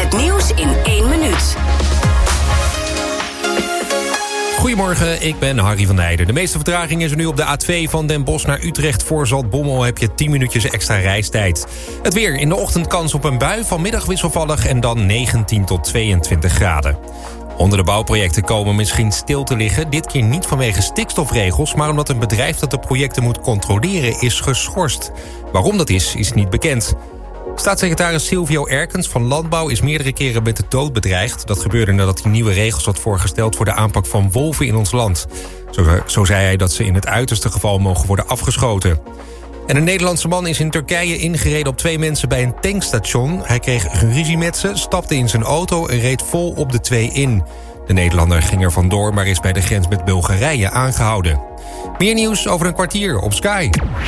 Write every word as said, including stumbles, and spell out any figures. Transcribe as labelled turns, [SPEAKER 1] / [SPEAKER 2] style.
[SPEAKER 1] Het nieuws in één minuut.
[SPEAKER 2] Goedemorgen, ik ben Harry van Heijden. De meeste vertraging is er nu op de A twee van Den Bosch naar Utrecht. Voor Zaltbommel heb je tien minuutjes extra reistijd. Het weer, in de ochtend kans op een bui, vanmiddag wisselvallig en dan negentien tot tweeëntwintig graden. Honderden bouwprojecten komen misschien stil te liggen. Dit keer niet vanwege stikstofregels, maar omdat een bedrijf dat de projecten moet controleren is geschorst. Waarom dat is, is niet bekend. Staatssecretaris Silvio Erkens van Landbouw is meerdere keren met de dood bedreigd. Dat gebeurde nadat hij nieuwe regels had voorgesteld voor de aanpak van wolven in ons land. Zo, zo zei hij dat ze in het uiterste geval mogen worden afgeschoten. En een Nederlandse man is in Turkije ingereden op twee mensen bij een tankstation. Hij kreeg ruzie met ze, stapte in zijn auto en reed vol op de twee in. De Nederlander ging er vandoor, maar is bij de grens met Bulgarije aangehouden. Meer nieuws over een kwartier op Sky.